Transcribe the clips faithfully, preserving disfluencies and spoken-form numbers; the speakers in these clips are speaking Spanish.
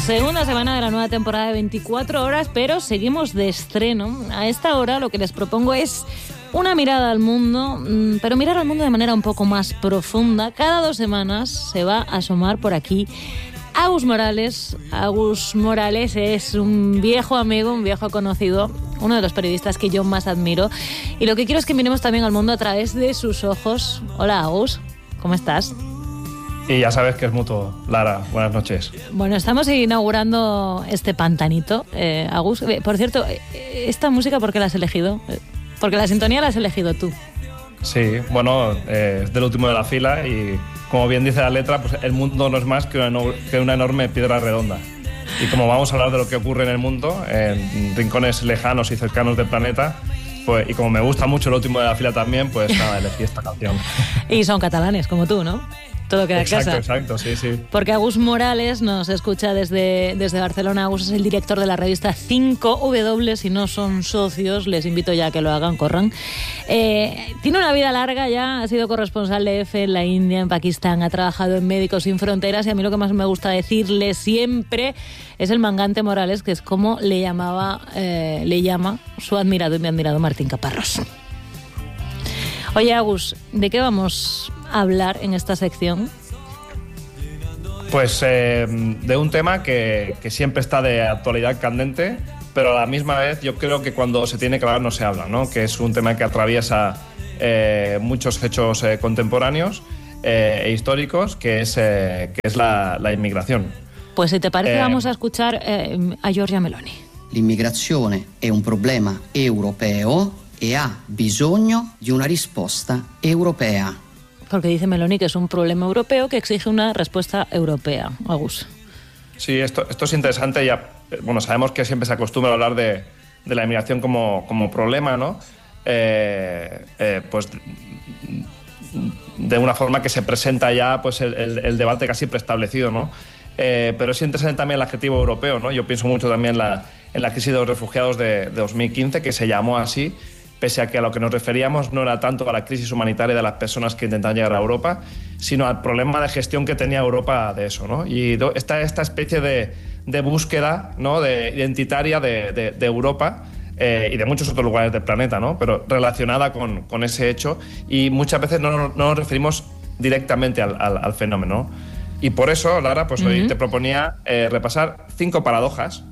Segunda semana de la nueva temporada de veinticuatro horas, pero seguimos de estreno. A esta hora lo que les propongo es una mirada al mundo, pero mirar al mundo de manera un poco más profunda. Cada dos semanas se va a asomar por aquí Agus Morales. Agus Morales es un viejo amigo, un viejo conocido, uno de los periodistas que yo más admiro. Y lo que quiero es que miremos también al mundo a través de sus ojos. Hola, Agus, ¿cómo estás? Y ya sabes que es mutuo. Lara, buenas noches. Bueno, estamos inaugurando este pantanito, eh, Agus. Por cierto, ¿esta música por qué la has elegido? Porque la sintonía la has elegido tú. Sí, bueno, eh, es del último de la fila y, como bien dice la letra, pues el mundo no es más que una, no, que una enorme piedra redonda. Y como vamos a hablar de lo que ocurre en el mundo, en rincones lejanos y cercanos del planeta, pues, y como me gusta mucho el último de la fila también, pues nada, elegí esta canción. Y son catalanes, como tú, ¿no? Todo queda en casa. Exacto, exacto, sí, sí. Porque Agus Morales nos escucha desde, desde Barcelona. Agus es el director de la revista cinco W. Si no son socios, les invito ya a que lo hagan, corran. Eh, tiene una vida larga ya, ha sido corresponsal de E F en la India, en Pakistán, ha trabajado en Médicos Sin Fronteras, y a mí lo que más me gusta decirle siempre es el mangante Morales, que es como le llamaba, eh, le llama su admirado y mi admirado Martín Caparrós. Oye, Agus, ¿de qué vamos a hablar en esta sección? Pues eh, de un tema que, que siempre está de actualidad candente, pero a la misma vez yo creo que cuando se tiene que hablar no se habla, ¿no? Que es un tema que atraviesa eh, muchos hechos eh, contemporáneos eh, e históricos, que es, eh, que es la, la inmigración. Pues si te parece, eh, vamos a escuchar eh, a Giorgia Meloni. L'immigrazione è un problema europeo e ha bisogno di una risposta europea. Porque dice Meloni que es un problema europeo que exige una respuesta europea. Agus. Sí, esto, esto es interesante. Ya, bueno, sabemos que siempre se acostumbra a hablar de, de la inmigración como, como problema, ¿no? Eh, eh, pues de una forma que se presenta ya pues el, el, el debate casi preestablecido, ¿no? Eh, pero es interesante también el adjetivo europeo, ¿no? Yo pienso mucho también en la, en la crisis de los refugiados de, de dos mil quince, que se llamó así, pese a que a lo que nos referíamos no era tanto a la crisis humanitaria de las personas que intentan llegar a Europa, sino al problema de gestión que tenía Europa de eso, ¿no? Y esta, esta especie de, de búsqueda, ¿no? de, identitaria de, de, de Europa eh, y de muchos otros lugares del planeta, ¿no? Pero relacionada con, con ese hecho, y muchas veces no, no nos referimos directamente al, al, al fenómeno, ¿no? Y por eso, Lara, pues hoy uh-huh. te proponía eh, repasar cinco paradojas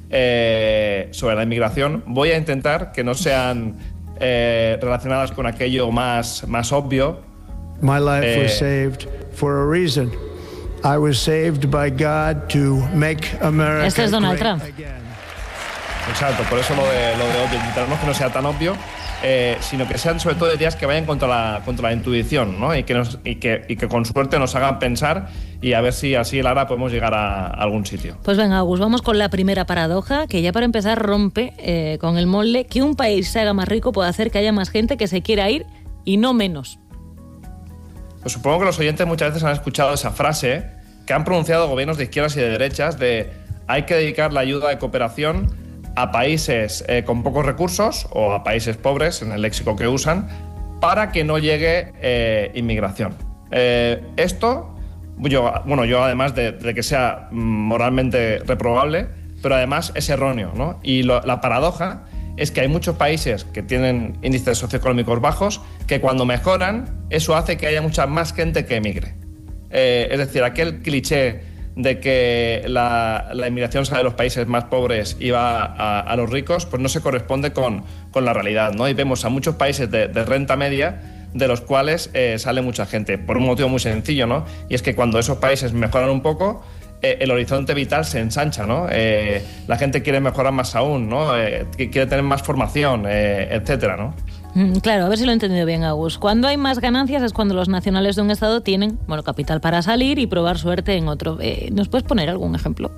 eh, sobre la inmigración. Voy a intentar que no sean Eh, relacionadas con aquello más, más obvio. My life eh, was saved for a reason. I was saved by God to make America Este es Donald great Trump. again. Exacto, por eso lo de, lo de obvio, intentaremos que no sea tan obvio, eh, sino que sean sobre todo ideas que vayan contra la, contra la intuición, ¿no? Y que, nos, y, que, y que con suerte nos hagan pensar, y a ver si así, Lara, podemos llegar a, a algún sitio. Pues venga, Agus, vamos con la primera paradoja, que ya para empezar rompe eh, con el molde. Que un país se haga más rico puede hacer que haya más gente que se quiera ir y no menos. Pues supongo que los oyentes muchas veces han escuchado esa frase que han pronunciado gobiernos de izquierdas y de derechas de hay que dedicar la ayuda de cooperación a países eh, con pocos recursos o a países pobres, en el léxico que usan, para que no llegue eh, inmigración. Eh, esto, yo, bueno, yo además de, de que sea moralmente reprobable, pero además es erróneo, ¿no? Y lo, la paradoja es que hay muchos países que tienen índices socioeconómicos bajos que cuando mejoran, eso hace que haya mucha más gente que emigre. Eh, es decir, aquel cliché de que la, la inmigración sale de los países más pobres y va a, a los ricos, pues no se corresponde con, con la realidad, ¿no? Y vemos a muchos países de, de renta media de los cuales eh, sale mucha gente, por un motivo muy sencillo, ¿no? Y es que cuando esos países mejoran un poco, eh, el horizonte vital se ensancha, ¿no? Eh, la gente quiere mejorar más aún, ¿no? Eh, quiere tener más formación, eh, etcétera, ¿no? Claro, a ver si lo he entendido bien, Agus. Cuando hay más ganancias es cuando los nacionales de un estado tienen, bueno, capital para salir y probar suerte en otro. Eh, ¿Nos puedes poner algún ejemplo?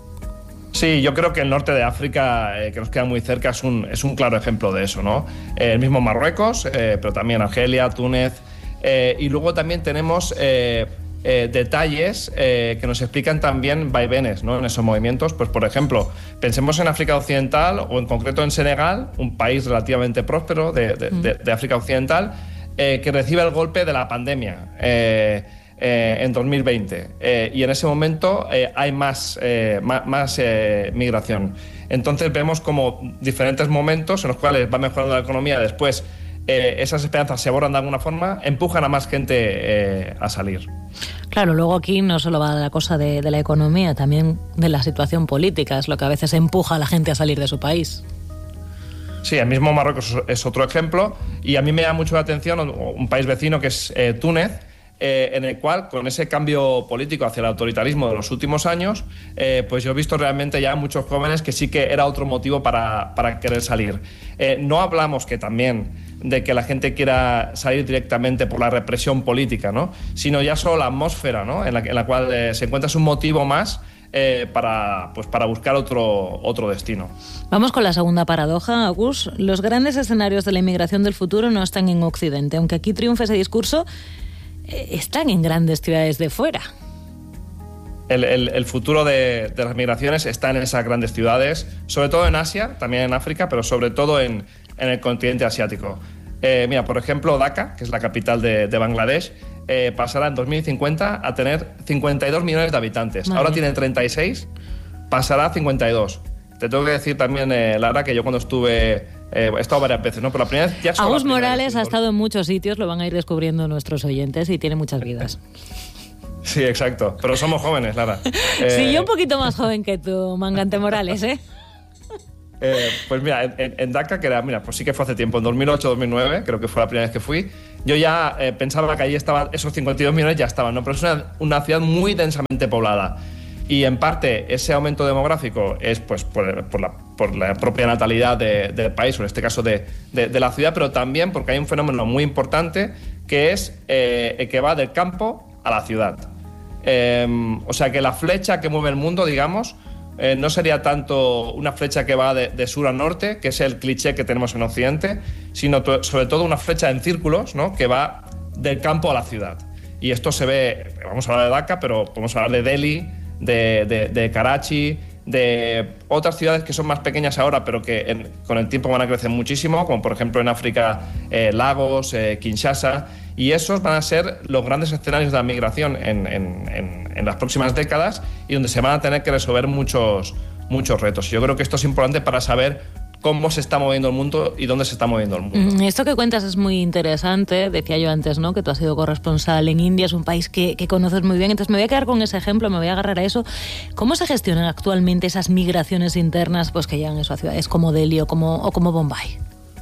Sí, yo creo que el norte de África, eh, que nos queda muy cerca, es un, es un claro ejemplo de eso, ¿no? Eh, el mismo Marruecos, eh, pero también Argelia, Túnez. Eh, y luego también tenemos eh, eh, detalles eh, que nos explican también vaivenes, ¿no? En esos movimientos. Pues, por ejemplo, pensemos en África Occidental o en concreto en Senegal, un país relativamente próspero de, de, de, de África Occidental, eh, que recibe el golpe de la pandemia. Eh, eh, en dos mil veinte. Eh, y en ese momento eh, hay más, eh, más, más eh, migración. Entonces vemos como diferentes momentos en los cuales va mejorando la economía, después eh, esas esperanzas se borran de alguna forma, empujan a más gente eh, a salir. Claro, luego aquí no solo va la cosa de, de la economía, también de la situación política, es lo que a veces empuja a la gente a salir de su país. Sí, el mismo Marruecos es otro ejemplo, y a mí me llama mucho la atención un país vecino que es eh, Túnez, eh, en el cual, con ese cambio político hacia el autoritarismo de los últimos años, eh, pues yo he visto realmente ya muchos jóvenes que sí que era otro motivo para, para querer salir. Eh, no hablamos que también de que la gente quiera salir directamente por la represión política, ¿no? Sino ya solo la atmósfera, ¿no? en, la, en la cual eh, se encuentra es un motivo más eh, para, pues para buscar otro, otro destino. Vamos con la segunda paradoja, Agus. Los grandes escenarios de la inmigración del futuro no están en Occidente. Aunque aquí triunfe ese discurso, eh, están en grandes ciudades de fuera. El, el, el futuro de, de las migraciones está en esas grandes ciudades, sobre todo en Asia, también en África, pero sobre todo en, en el continente asiático. Eh, mira, por ejemplo, Dhaka, que es la capital de, de Bangladesh, eh, pasará en dos mil cincuenta a tener cincuenta y dos millones de habitantes. Vale. Ahora tiene treinta y seis, pasará a cincuenta y dos. Te tengo que decir también, eh, Lara, que yo cuando estuve... Eh, he estado varias veces, ¿no? Pero la primera vez ya solo Agus la primera Morales vez, ha estado en muchos sitios, lo van a ir descubriendo nuestros oyentes y tiene muchas vidas. Sí, exacto. Pero somos jóvenes, Lara. Eh... Sí, yo un poquito más joven que tú, Mangante Morales, ¿eh? Eh, pues mira, en, en Dhaka, que era, mira, pues sí que fue hace tiempo, en dos mil ocho dos mil nueve, creo que fue la primera vez que fui, yo ya eh, pensaba que allí estaban, esos cincuenta y dos millones ya estaban, ¿no? Pero es una, una ciudad muy densamente poblada. Y en parte ese aumento demográfico es pues por, por, la, por la propia natalidad de, del país, o en este caso de, de, de la ciudad, pero también porque hay un fenómeno muy importante que es eh, que va del campo a la ciudad. Eh, o sea que la flecha que mueve el mundo, digamos, eh, no sería tanto una flecha que va de, de sur a norte, que es el cliché que tenemos en Occidente, sino to- sobre todo una flecha en círculos, ¿no? Que va del campo a la ciudad. Y esto se ve, vamos a hablar de Dhaka, pero podemos hablar de Delhi, de, de, de Karachi, de otras ciudades que son más pequeñas ahora, pero que en, con el tiempo van a crecer muchísimo, como por ejemplo en África, eh, Lagos, eh, Kinshasa, y esos van a ser los grandes escenarios de la migración en, en, en, en las próximas décadas y donde se van a tener que resolver muchos, muchos retos. Yo creo que esto es importante para saber cómo se está moviendo el mundo y dónde se está moviendo el mundo. Esto que cuentas es muy interesante. Decía yo antes, ¿no?, que tú has sido corresponsal en India, es un país que, que conoces muy bien. Entonces me voy a quedar con ese ejemplo, me voy a agarrar a eso. ¿Cómo se gestionan actualmente esas migraciones internas pues, que llegan eso a ciudades como Delhi o como, o como Bombay?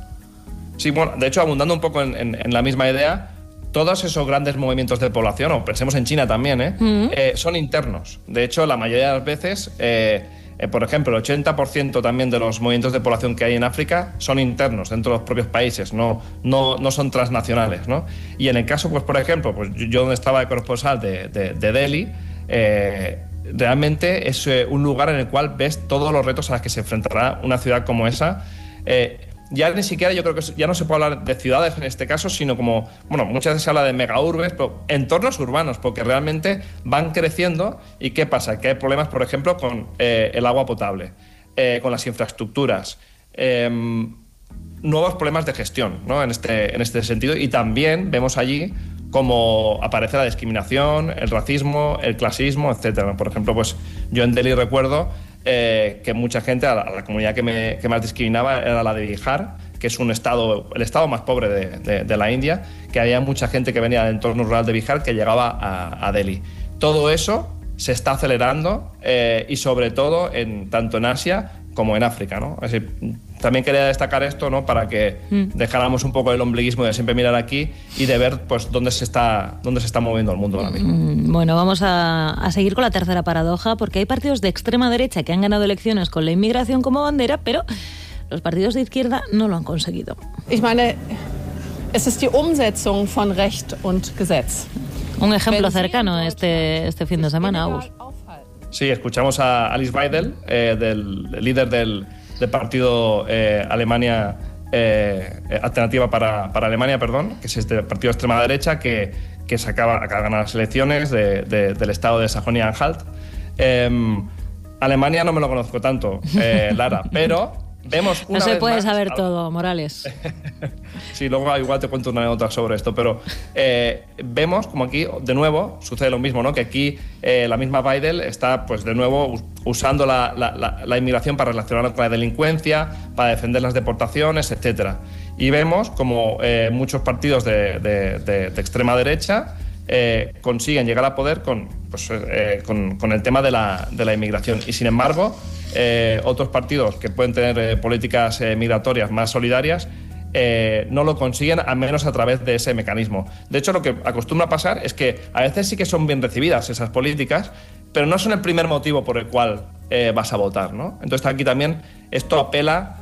Sí, bueno, de hecho, abundando un poco en, en, en la misma idea, todos esos grandes movimientos de población, o pensemos en China también, ¿eh? Uh-huh. eh, son internos. De hecho, la mayoría de las veces... Eh, Eh, por ejemplo, el ochenta por ciento también de los movimientos de población que hay en África son internos dentro de los propios países, no, no, no son transnacionales, ¿no? Y en el caso, pues por ejemplo, pues yo donde estaba de corresponsal de, de, de Delhi, eh, realmente es eh, un lugar en el cual ves todos los retos a los que se enfrentará una ciudad como esa. Eh, ya ni siquiera yo creo que ya no se puede hablar de ciudades en este caso, sino como, bueno, muchas veces se habla de megaurbes, pero entornos urbanos, porque realmente van creciendo. ¿Y qué pasa? Que hay problemas, por ejemplo, con eh, el agua potable, eh, con las infraestructuras, eh, nuevos problemas de gestión, ¿no? en, este, en este sentido. Y también vemos allí cómo aparece la discriminación, el racismo, el clasismo, etcétera. Por ejemplo, pues yo en Delhi recuerdo Eh, que mucha gente, a la, a la comunidad que, me, que más discriminaba era la de Bihar, que es un estado, el estado más pobre de, de, de la India, que había mucha gente que venía del entorno rural de Bihar que llegaba a, a Delhi. Todo eso se está acelerando eh, y sobre todo en, tanto en Asia como en África, ¿no? Es decir, también quería destacar esto, ¿no?, para que mm. dejáramos un poco el ombliguismo de siempre mirar aquí y de ver pues dónde se está, dónde se está moviendo el mundo ahora mismo. Mm, bueno, vamos a, a seguir con la tercera paradoja, porque hay partidos de extrema derecha que han ganado elecciones con la inmigración como bandera, pero los partidos de izquierda no lo han conseguido. Ich meine, es ist die Umsetzung von Recht und Gesetz. Un ejemplo cercano este, este fin de semana, Agus. Sí, escuchamos a Alice Weidel, eh, del líder del, del partido eh, Alemania eh, Alternativa para, para Alemania, perdón, que es este partido de extrema derecha que, que se acaba, acaba de ganar las elecciones de, de, del estado de Sajonia-Anhalt. Eh, Alemania no me lo conozco tanto, eh, Lara, pero vemos una No se vez puede más, saber algo... todo, Morales. Sí, luego igual te cuento una anécdota sobre esto, pero eh, vemos como aquí, de nuevo, sucede lo mismo, ¿no? Que aquí eh, la misma Biden está, pues de nuevo, usando la, la, la, la inmigración para relacionarla con la delincuencia, para defender las deportaciones, etcétera. Y vemos como eh, muchos partidos de, de, de, de extrema derecha eh, consiguen llegar a poder con, pues, eh, con, con el tema de la, de la inmigración. Y sin embargo, eh, otros partidos que pueden tener eh, políticas eh, migratorias más solidarias Eh, no lo consiguen, al menos a través de ese mecanismo. De hecho, lo que acostumbra pasar es que a veces sí que son bien recibidas esas políticas, pero no son el primer motivo por el cual eh, vas a votar, ¿no? Entonces aquí también esto apela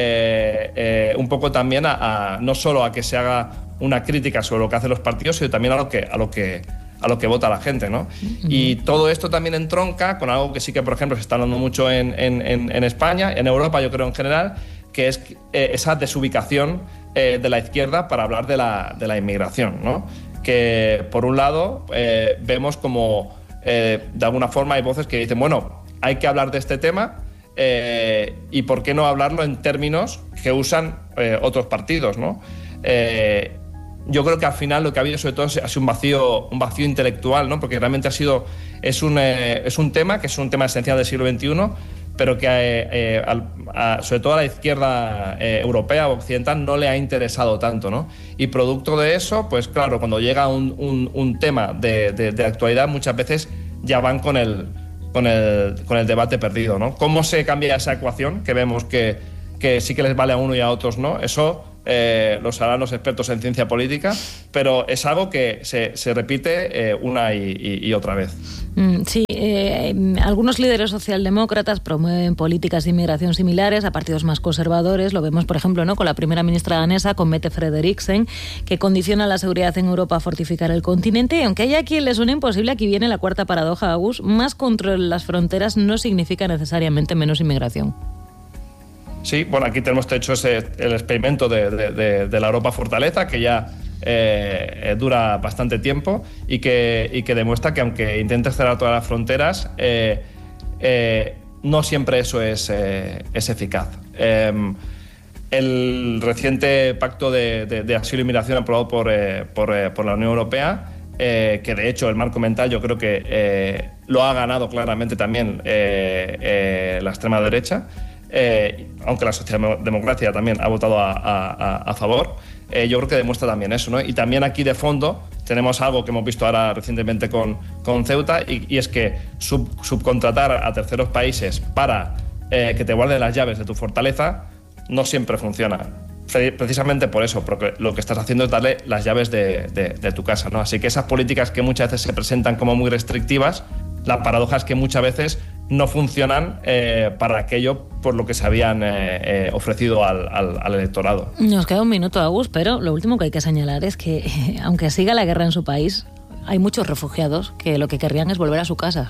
eh, eh, un poco también a, a no solo a que se haga una crítica sobre lo que hacen los partidos, sino también a lo que, a lo que, a lo que vota la gente, ¿no? Uh-huh. Y todo esto también entronca con algo que sí que, por ejemplo, se está hablando mucho en, en, en, en España, en Europa, yo creo en general, que es eh, esa desubicación eh, de la izquierda para hablar de la, de la inmigración, ¿no? Que, por un lado, eh, vemos como, eh, de alguna forma, hay voces que dicen, bueno, hay que hablar de este tema eh, y ¿por qué no hablarlo en términos que usan eh, otros partidos, ¿no? Eh, yo creo que al final lo que ha habido, sobre todo, ha sido un vacío, un vacío intelectual, ¿no? Porque realmente ha sido, es un, eh, es un tema que es un tema esencial del siglo veintiuno, pero que eh, eh, al, a, sobre todo a la izquierda eh, europea o occidental no le ha interesado tanto, ¿no? Y producto de eso, pues claro, cuando llega un, un, un tema de, de, de actualidad, muchas veces ya van con el, con el, con el debate perdido, ¿no? ¿Cómo se cambia esa ecuación que vemos que, que sí que les vale a uno y a otros no? Eso eh, lo sabrán los expertos en ciencia política, pero es algo que se, se repite eh, una y, y, y otra vez. Mm, sí, eh, algunos líderes socialdemócratas promueven políticas de inmigración similares a partidos más conservadores. Lo vemos, por ejemplo, ¿no? con la primera ministra danesa, con Mette Frederiksen, que condiciona la seguridad en Europa a fortificar el continente. Y aunque haya quien le suene imposible, aquí viene la cuarta paradoja, Agus: más control en las fronteras no significa necesariamente menos inmigración. Sí, bueno, aquí tenemos hecho ese, el experimento de, de, de, de la Europa Fortaleza, que ya eh, dura bastante tiempo y que, y que demuestra que aunque intentes cerrar todas las fronteras, eh, eh, no siempre eso es, eh, es eficaz. Eh, el reciente pacto de, de, de asilo y migración aprobado por, eh, por, eh, por la Unión Europea, eh, que de hecho el marco mental yo creo que eh, lo ha ganado claramente también eh, eh, la extrema derecha, Eh, aunque la socialdemocracia también ha votado a, a, a favor, eh, yo creo que demuestra también eso, ¿no? Y también aquí de fondo tenemos algo que hemos visto ahora recientemente con, con Ceuta, y, y es que sub, subcontratar a terceros países para eh, que te guarden las llaves de tu fortaleza no siempre funciona. Precisamente por eso, porque lo que estás haciendo es darle las llaves de, de, de tu casa, ¿no? Así que esas políticas que muchas veces se presentan como muy restrictivas, la paradoja es que muchas veces no funcionan eh, para aquello por lo que se habían eh, eh, ofrecido al, al, al electorado. Nos queda un minuto, Agus, pero lo último que hay que señalar es que, eh, aunque siga la guerra en su país, hay muchos refugiados que lo que querrían es volver a su casa.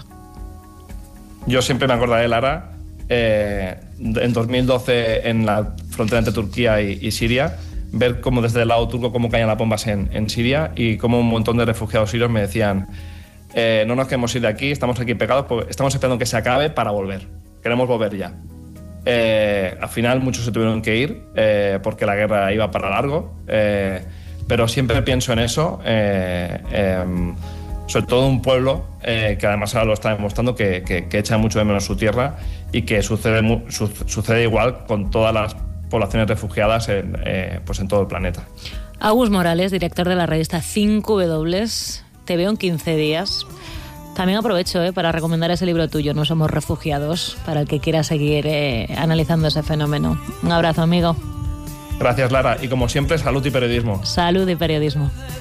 Yo siempre me acordaré, Lara, eh, en dos mil doce en la frontera entre Turquía y, y Siria, ver cómo desde el lado turco cómo caían las bombas en, en Siria y cómo un montón de refugiados sirios me decían: Eh, no nos queremos ir de aquí, estamos aquí pegados, porque estamos esperando que se acabe para volver. Queremos volver ya. Eh, al final muchos se tuvieron que ir eh, porque la guerra iba para largo, eh, pero siempre pienso en eso, eh, eh, sobre todo un pueblo eh, que además ahora lo está demostrando que, que, que echa mucho de menos su tierra y que sucede, su, sucede igual con todas las poblaciones refugiadas en, eh, pues en todo el planeta. Agus Morales, director de la revista cinco doble u. Te veo en quince días. También aprovecho eh, para recomendar ese libro tuyo, No somos refugiados, para el que quiera seguir eh, analizando ese fenómeno. Un abrazo, amigo. Gracias, Lara. Y como siempre, salud y periodismo. Salud y periodismo.